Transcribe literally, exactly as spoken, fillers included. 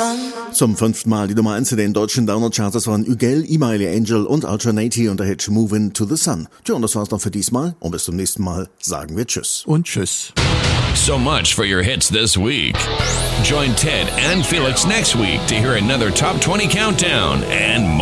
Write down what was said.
Zum fünften Mal die Nummer eins in den deutschen Download-Charts. Das waren Ügel, Emaili Angel und Alternati und der Hit Movin' to the Sun. Tja, und das war's noch für diesmal. Und bis zum nächsten Mal sagen wir Tschüss. Und Tschüss. So much for your hits this week. Join Ted and Felix next week to hear another Top twenty Countdown and more.